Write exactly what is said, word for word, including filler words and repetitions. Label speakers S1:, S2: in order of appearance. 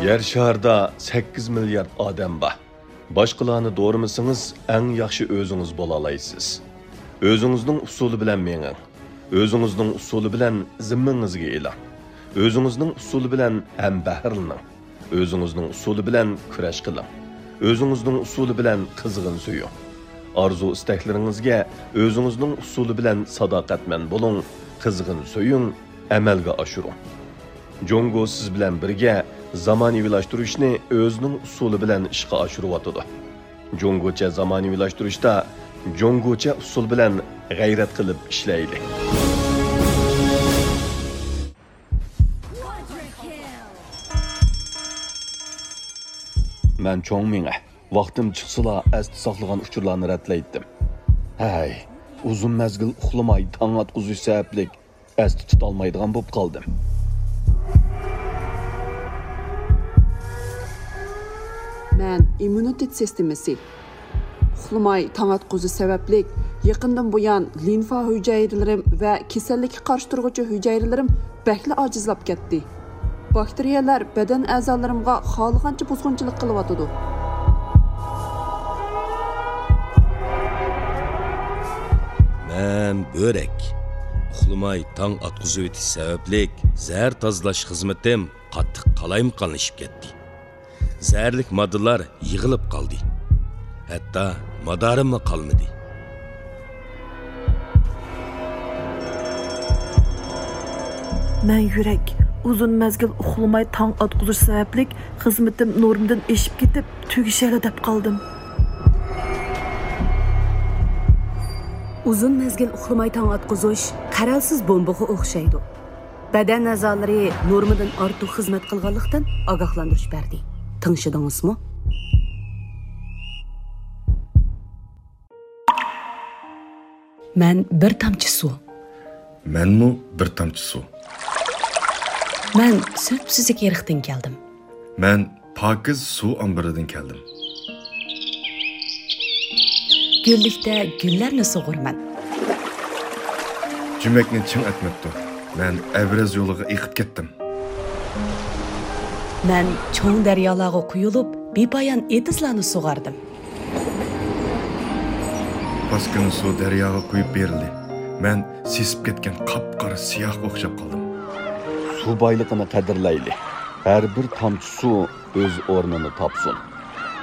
S1: Yer şarda sakkiz milyard odam bor. Boshqalarni do'rimisingiz, eng yaxshi o'zingiz bo'la olasiz. O'zingizning usuli bilan mening. O'zingizning usuli bilan zimmangizga e'lon. O'zingizning usuli bilan ham bahrlaning. O'zingizning usuli bilan kurash qiling. O'zingizning usuli bilan qizg'in suying. Arzu istaklaringizga o'zingizning usuli bilan sadoqatman bo'ling, qizg'in suying, amalga oshiring. Jongo siz bilan birga zamonaviylashtirishni o'zining usuli bilan ishga oshiryotdi. Jongocha zamonaviylashtirishda jongocha usul bilan g'ayrat qilib ishlaylik. Men cho'ng menga vaqtim chiqsala asti saqlagan uchurlarni ratlaydim. Hay, uzun mezgil uxlamay tong atquzish sababli asti tutolmaydigan bo'lib qoldim.
S2: Men immunitet sistemasi uxlamay tong atquzish sababli yaqindan buyon limfa hujayralarim va kasallikka qarshi turuvchi hujayralarim bakli ojizlab ketdi. Bakteriyalar badan a'zolarimga xohlagancha buzg'unchilik qilyotdi.
S3: Men börek. Uxlamay tong atquzish o'tish sababli zahar tozalash xizmatim qattiq qalayimqanlashib ketdi. Zərlik moddalar yığılıb qaldı. Hətta madarimmi qalmadı.
S4: Mən yürək uzun məzgil uxlamay tong atquzish sababli xizmatim normdan eşib ketib tugishali deb qaldım.
S5: Uzun mezgil uxlamay tong atquzish qaralsiz bombaga o'xshaydi. Badan a'zolari normadan ortiq xizmat qilganlikdan ogohlantirish berdi. Tanışdыңызmı? Ben bir tamçı su.
S6: Ben mi bir tamçı su?
S5: Ben söpsüzlük yerikten geldim.
S6: Ben pakiz su ambırıdan geldim.
S5: Güllikte güllerini soğurman.
S6: Cümlekni çın etmekti. Ben evrez yoluga eqib kettim.
S5: Ben çoğun deryalarga kuyulup bepayan etizlarni soğardım.
S6: Paskını su deryaga kuyup berildi. Ben sesip ketken qapqara siyah o'xshab qoldim.
S1: Su boyligini qadrlaylik. Har bir tomchi suv o'z o'rnini topsin.